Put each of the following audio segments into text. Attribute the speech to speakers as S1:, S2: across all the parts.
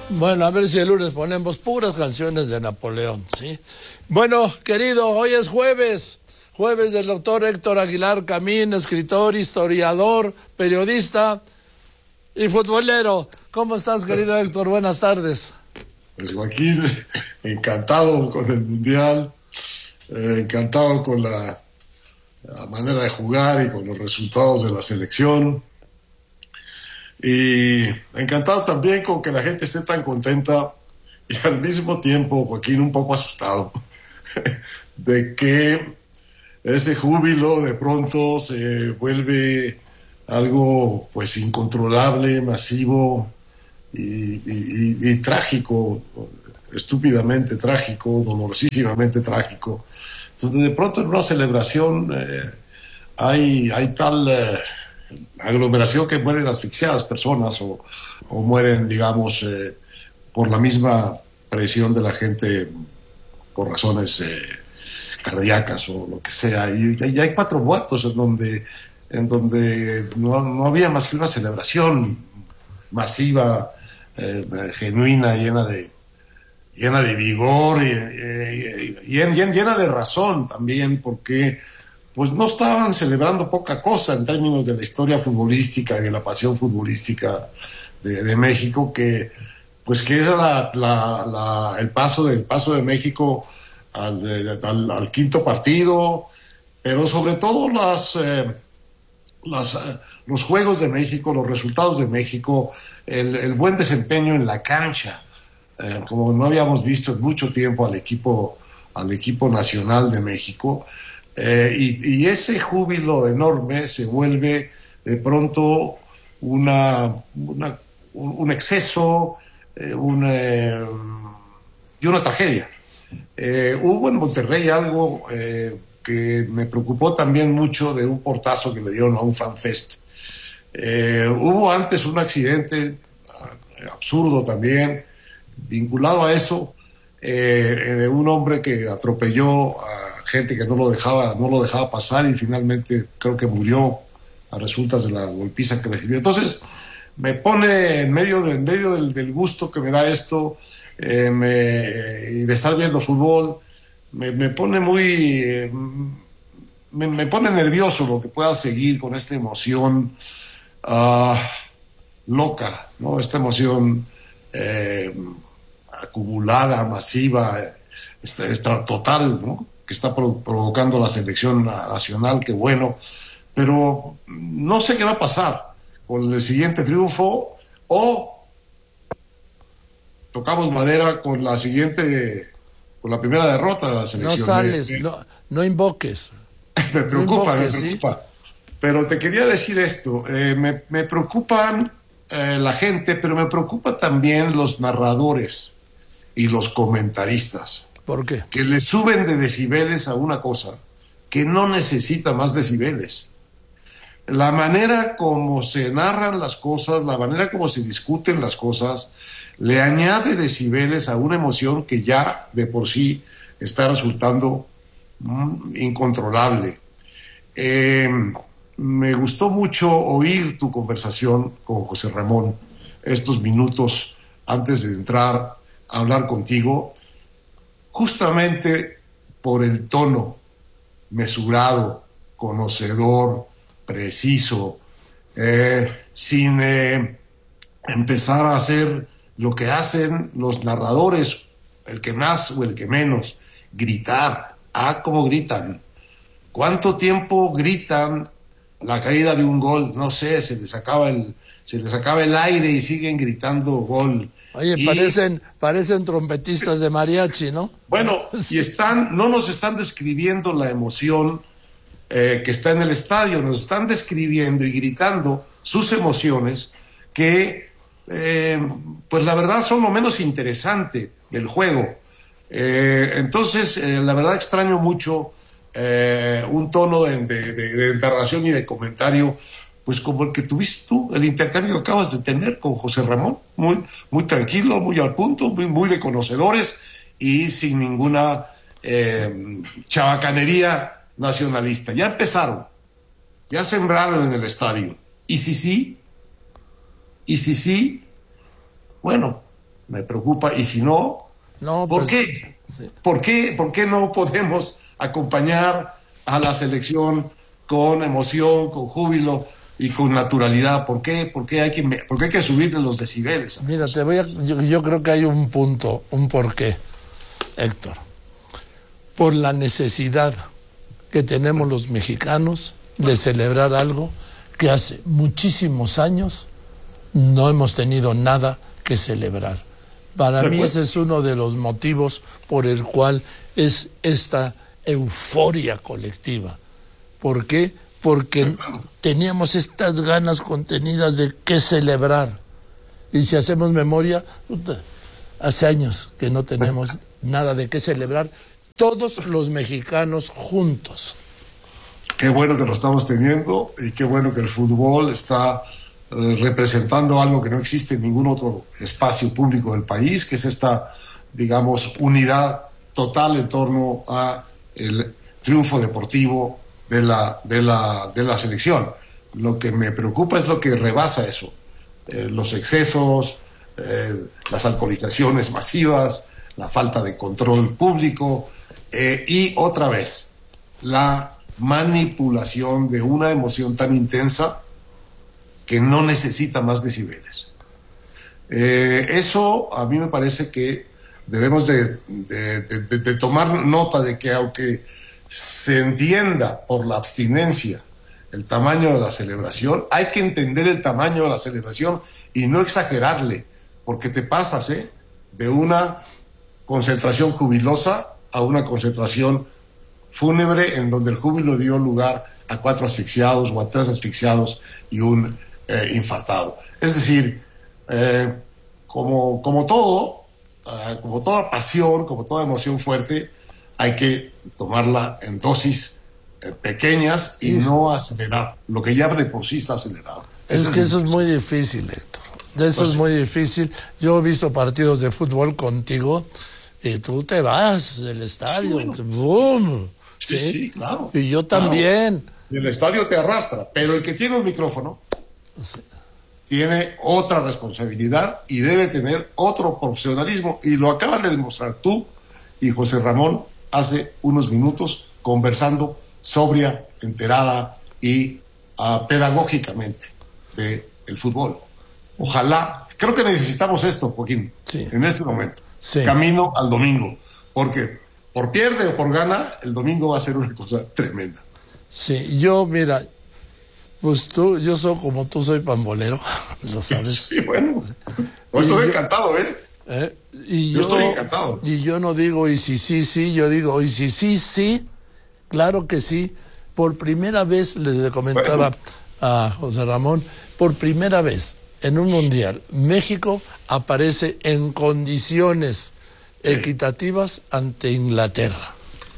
S1: Bueno, a ver si el lunes ponemos puras canciones de Napoleón, ¿sí? Bueno, querido, hoy es jueves del doctor Héctor Aguilar Camín, escritor, historiador, periodista y futbolero. ¿Cómo estás, querido Héctor? Buenas tardes.
S2: Pues Joaquín, encantado con el Mundial, encantado con la manera de jugar y con los resultados de la selección. Y encantado también con que la gente esté tan contenta y al mismo tiempo, Joaquín, un poco asustado de que ese júbilo de pronto se vuelve algo pues incontrolable, masivo y trágico, estúpidamente trágico, dolorosísimamente trágico. Entonces de pronto en una celebración hay tal aglomeración que mueren asfixiadas personas o mueren, digamos, por la misma presión de la gente por razones cardíacas o lo que sea. Y hay 4 muertos en donde no había más que una celebración masiva, genuina, llena de vigor y llena de razón también, porque pues no estaban celebrando poca cosa en términos de la historia futbolística y de la pasión futbolística de México, que es el paso de México al quinto partido, pero sobre todo los juegos de México, los resultados de México, el buen desempeño en la cancha, como no habíamos visto en mucho tiempo al equipo nacional de México. Y ese júbilo enorme se vuelve de pronto un exceso y una tragedia. Hubo en Monterrey algo que me preocupó también mucho, de un portazo que le dieron a un FanFest. Hubo antes un accidente absurdo también vinculado a eso, un hombre que atropelló a gente que no lo dejaba pasar y finalmente creo que murió a resultas de la golpiza que recibió. Entonces me pone en medio del gusto que me da esto y de estar viendo fútbol, me pone me pone nervioso lo que pueda seguir con esta emoción loca, ¿no? Esta emoción acumulada, masiva, total, ¿no?, que está provocando la selección nacional. Qué bueno, pero no sé qué va a pasar con el siguiente triunfo, o tocamos madera con la primera derrota de la selección.
S1: No sales, no invoques.
S2: Me preocupa, ¿sí? Pero te quería decir esto, me preocupan la gente, pero me preocupa también los narradores y los comentaristas.
S1: ¿Por qué?
S2: Que le suben de decibeles a una cosa que no necesita más decibeles. La manera como se narran las cosas, la manera como se discuten las cosas, le añade decibeles a una emoción que ya de por sí está resultando incontrolable. Me gustó mucho oír tu conversación con José Ramón estos minutos antes de entrar a hablar contigo, justamente por el tono mesurado, conocedor, preciso, sin empezar a hacer lo que hacen los narradores, el que más o el que menos, gritar. ¿Cómo gritan? ¿Cuánto tiempo gritan la caída de un gol? No sé, se les acaba el aire y siguen gritando gol.
S1: Oye, parecen trompetistas de mariachi, ¿no?
S2: Bueno, y no nos están describiendo la emoción que está en el estadio, nos están describiendo y gritando sus emociones, que pues la verdad son lo menos interesante del juego. Entonces, la verdad extraño mucho un tono de narración y de comentario, pues como el que tuviste tú, el intercambio que acabas de tener con José Ramón, muy tranquilo, muy al punto, muy de conocedores y sin ninguna chabacanería nacionalista. Ya empezaron, ya sembraron en el estadio. Y si sí, bueno, me preocupa, y si no,
S1: No,
S2: ¿por
S1: pues,
S2: qué?
S1: sí.
S2: ¿Por qué no podemos acompañar a la selección con emoción, con júbilo y con naturalidad? ¿Por qué hay que subirle los decibeles?
S1: Mira, yo creo que hay un punto, un porqué, Héctor. Por la necesidad que tenemos los mexicanos de celebrar algo que hace muchísimos años no hemos tenido nada que celebrar. Para mí ese es uno de los motivos por el cual es esta euforia colectiva. ¿Por qué? Porque teníamos estas ganas contenidas de qué celebrar. Y si hacemos memoria, hace años que no tenemos nada de qué celebrar, todos los mexicanos juntos.
S2: Qué bueno que lo estamos teniendo y qué bueno que el fútbol está representando algo que no existe en ningún otro espacio público del país, que es esta, digamos, unidad total en torno a el triunfo deportivo de la selección. Lo que me preocupa es lo que rebasa eso, los excesos, las alcoholizaciones masivas, la falta de control público, y otra vez la manipulación de una emoción tan intensa que no necesita más decibeles. Eso a mí me parece que debemos de tomar nota de que, aunque se entienda por la abstinencia el tamaño de la celebración, hay que entender el tamaño de la celebración y no exagerarle, porque te pasas de una concentración jubilosa a una concentración fúnebre, en donde el júbilo dio lugar a 4 asfixiados o a 3 asfixiados y un infartado. Es decir, como toda pasión, como toda emoción fuerte, hay que tomarla en dosis pequeñas y no acelerar lo que ya de por sí está acelerado.
S1: Eso es muy difícil, Héctor. Eso es muy difícil. Yo he visto partidos de fútbol contigo y tú te vas del estadio. Sí, ¡boom!
S2: Sí, claro.
S1: Y yo también.
S2: Claro. El estadio te arrastra, pero el que tiene un micrófono tiene otra responsabilidad y debe tener otro profesionalismo, y lo acaban de demostrar tú y José Ramón hace unos minutos, conversando sobria, enterada y pedagógicamente del fútbol. Ojalá, creo que necesitamos esto, Joaquín, en este momento, camino al domingo, porque por pierde o por gana, el domingo va a ser una cosa tremenda.
S1: Sí, mira, pues yo soy como tú, soy pambolero, lo sabes.
S2: Sí, bueno, pues estoy encantado, yo estoy encantado.
S1: Y yo no digo, y si sí, yo digo, y si sí, claro que sí. Por primera vez, les comentaba a José Ramón, por primera vez en un mundial, México aparece en condiciones equitativas ante Inglaterra.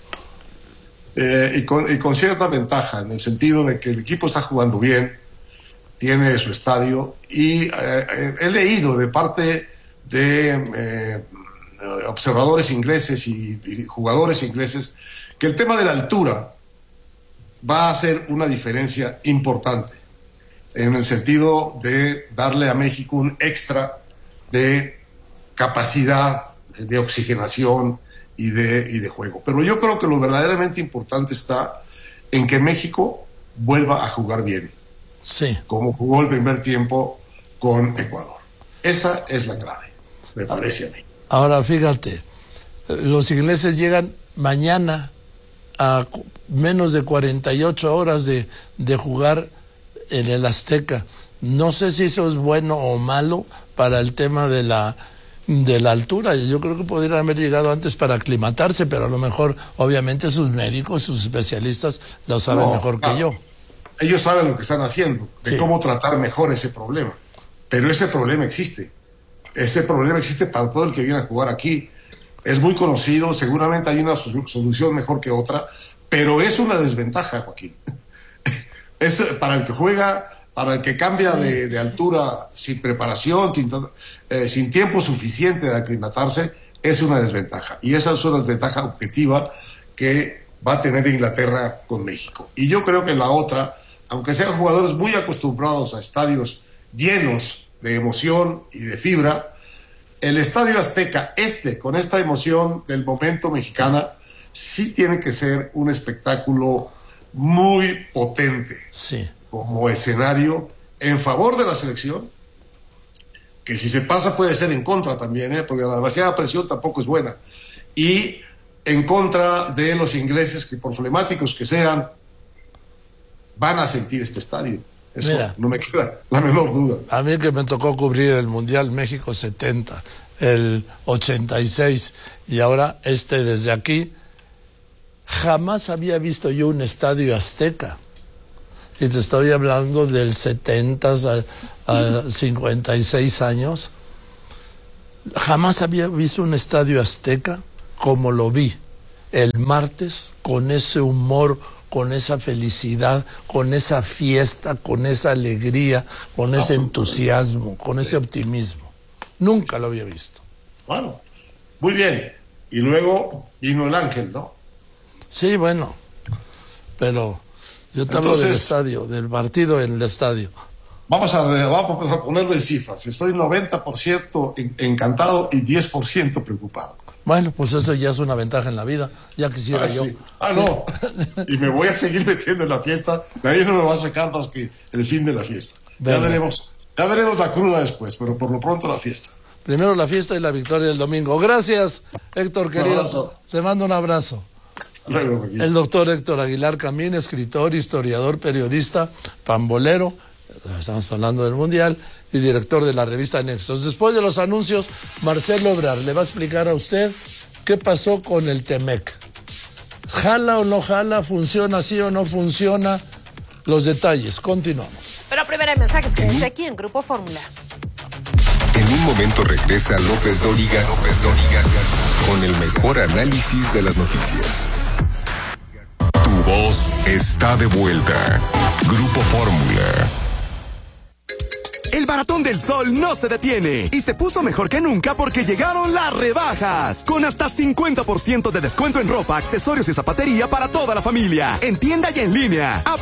S2: Y con cierta ventaja, en el sentido de que el equipo está jugando bien, tiene su estadio, y he leído de parte de observadores ingleses y jugadores ingleses que el tema de la altura va a hacer una diferencia importante, en el sentido de darle a México un extra de capacidad de oxigenación y de juego. Pero yo creo que lo verdaderamente importante está en que México vuelva a jugar bien, como jugó el primer tiempo con Ecuador. Esa es la clave, me parece a mí.
S1: Ahora fíjate, los ingleses llegan mañana a menos de 48 horas de jugar en el Azteca. No sé si eso es bueno o malo para el tema de la altura. Yo creo que podrían haber llegado antes para aclimatarse, pero a lo mejor, obviamente, sus médicos, sus especialistas lo saben mejor que yo.
S2: Ellos saben lo que están haciendo, de cómo tratar mejor ese problema. Pero ese problema existe. Ese problema existe para todo el que viene a jugar aquí. Es muy conocido, seguramente hay una solución mejor que otra, pero es una desventaja, Joaquín. Es para el que juega, para el que cambia de altura sin preparación, sin tiempo suficiente de aclimatarse, es una desventaja. Y esa es una desventaja objetiva que va a tener Inglaterra con México. Y yo creo que la otra, aunque sean jugadores muy acostumbrados a estadios llenos de emoción y de fibra, el Estadio Azteca, con esta emoción del momento mexicana, sí tiene que ser un espectáculo muy potente,
S1: sí,
S2: como escenario en favor de la selección, que si se pasa puede ser en contra también, porque la demasiada presión tampoco es buena, y en contra de los ingleses que, por flemáticos que sean, van a sentir este estadio. Eso
S1: mira,
S2: no me queda la menor duda.
S1: A mí que me tocó cubrir el Mundial México 70, el 86 y ahora desde aquí, jamás había visto yo un estadio azteca. Y te estoy hablando del 70 a 56 años. Jamás había visto un estadio azteca como lo vi el martes, con ese humor, con esa felicidad, con esa fiesta, con esa alegría, con ese entusiasmo, con ese optimismo. Nunca lo había visto.
S2: Bueno, muy bien. Y luego vino el ángel, ¿no?
S1: Sí, bueno, pero yo te hablo del estadio, del partido en el estadio.
S2: Vamos a ponerlo en cifras. Estoy 90% encantado y 10% preocupado.
S1: Bueno, pues eso ya es una ventaja en la vida. Ya quisiera yo.
S2: Sí. No. Y me voy a seguir metiendo en la fiesta. De ahí no me va a sacar más que el fin de la fiesta. Ya veremos la cruda después, pero por lo pronto la fiesta.
S1: Primero la fiesta y la victoria del domingo. Gracias, Héctor, querido. Te mando un abrazo.
S2: Luego,
S1: el doctor Héctor Aguilar Camín, escritor, historiador, periodista, pambolero, estamos hablando del Mundial, y director de la revista Nexos. Después de los anuncios, Marcelo Ebrard le va a explicar a usted qué pasó con el Temec. ¿Jala o no jala? ¿Funciona sí o no funciona? Los detalles. Continuamos.
S3: Pero primero hay mensajes que dice aquí en Grupo Fórmula.
S4: En un momento regresa López Dóriga con el mejor análisis de las noticias. Tu voz está de vuelta. Grupo Fórmula.
S5: El Maratón del Sol no se detiene y se puso mejor que nunca porque llegaron las rebajas. Con hasta 50% de descuento en ropa, accesorios y zapatería para toda la familia. En tienda y en línea.